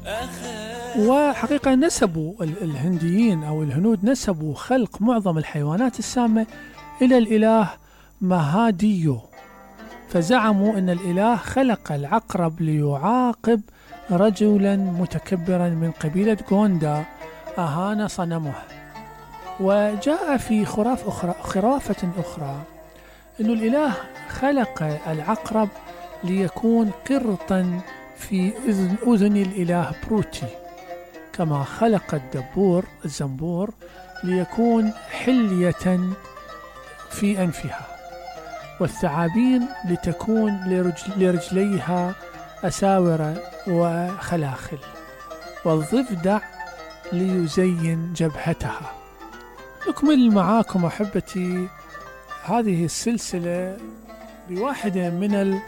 وحقيقة نسبوا الهنديين أو الهنود نسبوا خلق معظم الحيوانات السامة إلى الإله مهاديو، فزعموا أن الإله خلق العقرب ليعاقب رجلا متكبرا من قبيلة غوندا أهان صنمه. وجاء في خرافة أخرى أن الإله خلق العقرب ليكون قرطا في أذن الإله بروتي، كما خلق الزنبور ليكون حلية في أنفها، والثعابين لتكون لرجليها أساور وخلاخل، والضفدع ليزين جبهتها. أكمل معاكم أحبتي هذه السلسلة بواحدة من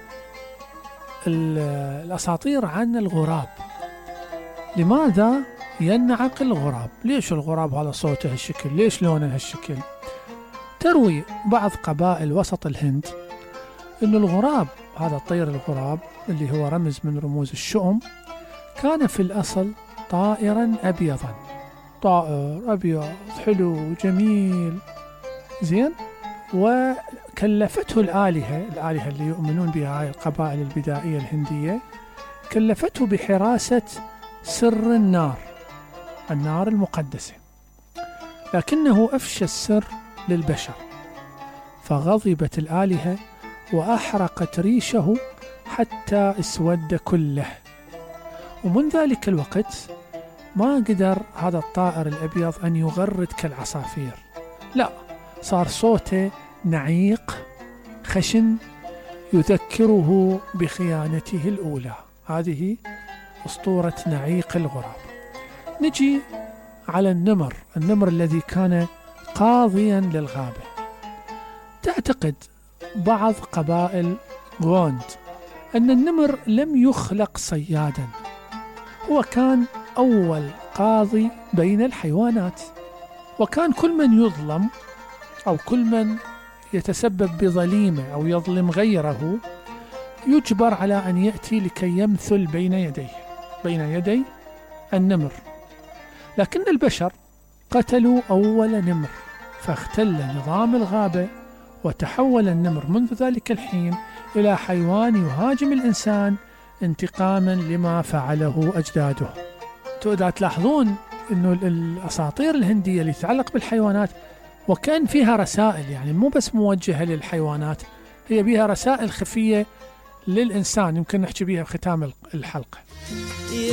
الأساطير عن الغراب. لماذا ينعق الغراب؟ ليش الغراب على صوته هالشكل؟ ليش لونه هالشكل؟ تروي بعض قبائل وسط الهند أن الغراب، هذا الطير الغراب اللي هو رمز من رموز الشؤم، كان في الأصل طائرا أبيضا، طائر أبيض حلو جميل زين، وكلفته الآلهة اللي يؤمنون بها هاي القبائل البدائية الهندية، كلفته بحراسة سر النار المقدسة، لكنه أفشى السر للبشر، فغضبت الآلهة وأحرقت ريشه حتى اسود كله. ومن ذلك الوقت ما قدر هذا الطائر الأبيض أن يغرد كالعصافير، لا، صار صوته نعيق خشن يذكره بخيانته الأولى. هذه أسطورة نعيق الغراب. نجي على النمر الذي كان قاضيا للغابة. تعتقد بعض قبائل غوند أن النمر لم يخلق صيادا، هو كان أول قاضي بين الحيوانات، وكان كل من يظلم أو كل من يتسبب بظليمة أو يظلم غيره يجبر على أن يأتي لكي يمثل بين يدي النمر. لكن البشر قتلوا أول نمر، فاختل نظام الغابة، وتحول النمر منذ ذلك الحين إلى حيوان يهاجم الإنسان انتقاما لما فعله أجداده. تقدر تلاحظون أنه الأساطير الهندية اللي تتعلق بالحيوانات وكان فيها رسائل، يعني مو بس موجهة للحيوانات، هي بها رسائل خفية للإنسان يمكن نحكي بها بختام الحلقة.